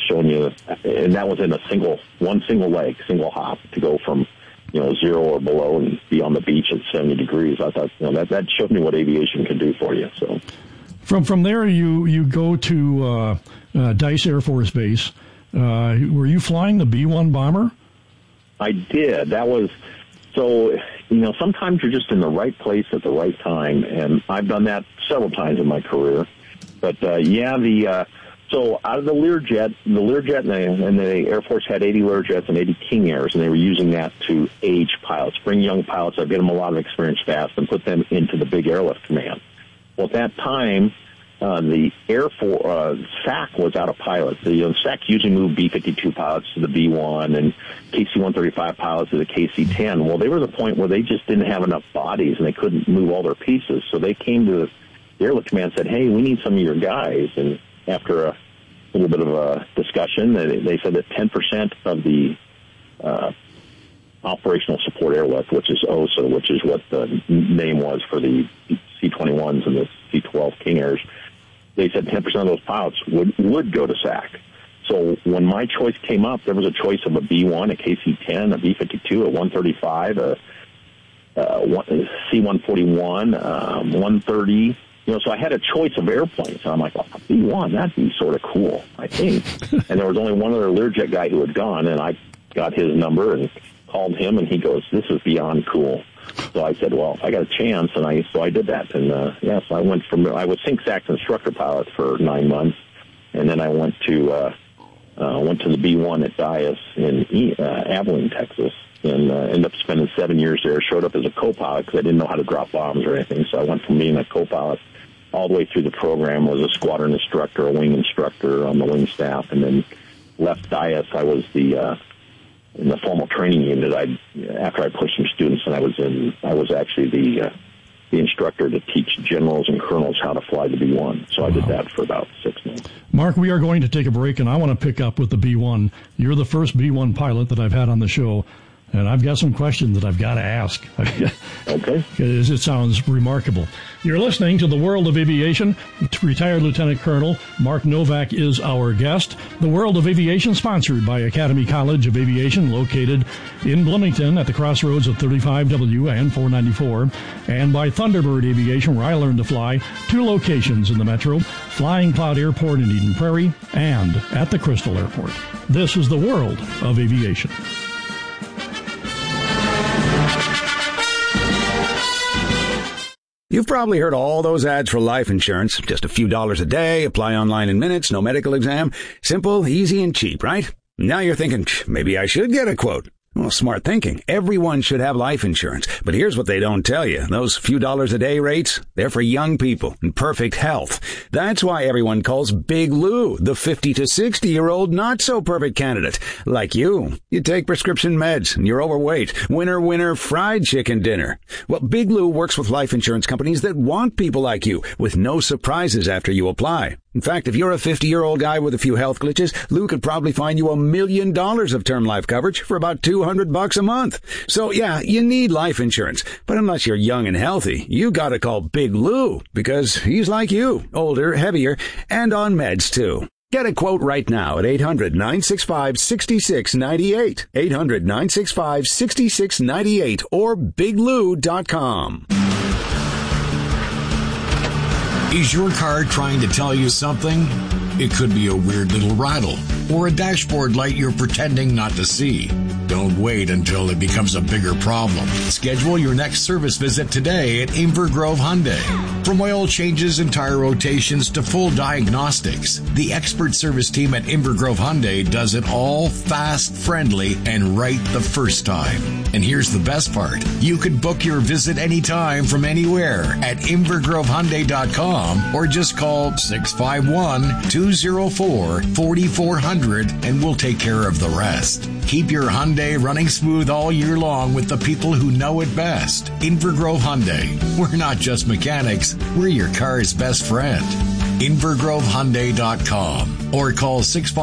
showing you, and that was in one single leg, single hop to go from, 0 or below and be on the beach at 70 degrees. I thought, that showed me what aviation can do for you. So from there, you go to Dice Air Force Base. Were you flying the B-1 bomber? I did. That was, so, sometimes you're just in the right place at the right time, and I've done that several times in my career. But, so out of the Learjet and the Air Force had 80 Learjets and 80 King Airs, and they were using that to age pilots, bring young pilots, get them a lot of experience fast, and put them into the big airlift command. Well, at that time, the Air Force, SAC was out of pilots. The SAC usually moved B-52 pilots to the B-1 and KC-135 pilots to the KC-10. Well, they were at the point where they just didn't have enough bodies and they couldn't move all their pieces. So they came to the airlift command and said, hey, we need some of your guys. And after a little bit of a discussion, they said that 10% of the operational support airlift, which is OSA, which is what the name was for the C-21s and the C-12 King Airs, they said 10% of those pilots would go to SAC. So when my choice came up, there was a choice of a B-1, a KC-10, a B-52, a 135, a C-141, 130. So I had a choice of airplanes. And I'm like, B-1, that'd be sort of cool, I think. And there was only one other Learjet guy who had gone, and I got his number and called him, and he goes, this is beyond cool. So I said, well, I got a chance, and so I did that. And, so I was SINC-SAC's instructor pilot for 9 months, and then I went to the B-1 at Dias in Abilene, Texas, and ended up spending 7 years there. Showed up as a co-pilot because I didn't know how to drop bombs or anything. So I went from being a co-pilot all the way through the program, was a squadron instructor, a wing instructor on the wing staff, and then left Dias. I was in the formal training unit. After I pushed some students, and I was actually the instructor to teach generals and colonels how to fly the B-1. So I did that for about 6 months. Mark, we are going to take a break, and I want to pick up with the B-1. You're the first B-1 pilot that I've had on the show, and I've got some questions that I've got to ask. Okay. Because it sounds remarkable. You're listening to The World of Aviation. Retired Lieutenant Colonel Mark Novak is our guest. The World of Aviation, sponsored by Academy College of Aviation, located in Bloomington at the crossroads of 35W and 494, and by Thunderbird Aviation, where I learned to fly, 2 locations in the metro, Flying Cloud Airport in Eden Prairie and at the Crystal Airport. This is The World of Aviation. You've probably heard all those ads for life insurance. Just a few dollars a day, apply online in minutes, no medical exam. Simple, easy, and cheap, right? Now you're thinking, maybe I should get a quote. Well, smart thinking. Everyone should have life insurance. But here's what they don't tell you. Those few dollars a day rates, they're for young people in perfect health. That's why everyone calls Big Lou the 50 to 60-year-old not-so-perfect candidate. Like you. You take prescription meds and you're overweight. Winner, fried chicken dinner. Well, Big Lou works with life insurance companies that want people like you with no surprises after you apply. In fact, if you're a 50-year-old guy with a few health glitches, Lou could probably find you $1 million of term life coverage for about $200 a month. So yeah, you need life insurance. But unless you're young and healthy, you gotta call Big Lou, because he's like you, older, heavier, and on meds too. Get a quote right now at 800-965-6698. 800-965-6698 or biglou.com. Is your car trying to tell you something? It could be a weird little rattle or a dashboard light you're pretending not to see. Don't wait until it becomes a bigger problem. Schedule your next service visit today at Inver Grove Hyundai. From oil changes and tire rotations to full diagnostics, the expert service team at Inver Grove Hyundai does it all fast, friendly, and right the first time. And here's the best part. You can book your visit anytime from anywhere at InverGroveHyundai.com or just call 651-204-4400 and we'll take care of the rest. Keep your Hyundai running smooth all year long with the people who know it best. Inver Grove Hyundai. We're not just mechanics, we're your car's best friend. InverGroveHyundai.com or call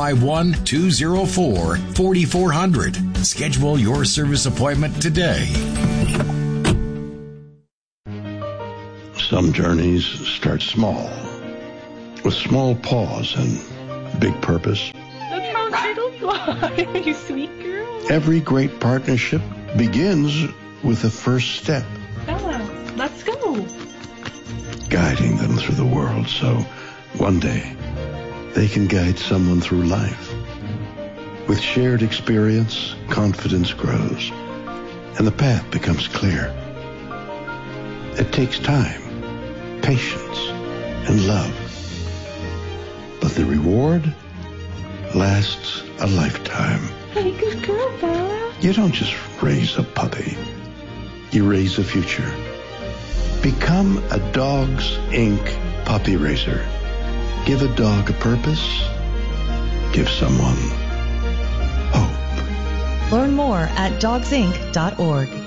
651-204-4400. Schedule your service appointment today. Some journeys start small, with small pause and big purpose. The Bridle, you are. You sweet girl. Every great partnership begins with a first step. Bella, let's go. Guiding them through the world so one day they can guide someone through life. With shared experience, confidence grows, and the path becomes clear. It takes time, patience, and love. But the reward lasts a lifetime. Hey, good girl, Bella. You don't just raise a puppy. You raise a future. Become a Dogs Inc. puppy raiser. Give a dog a purpose. Give someone hope. Learn more at dogsinc.org.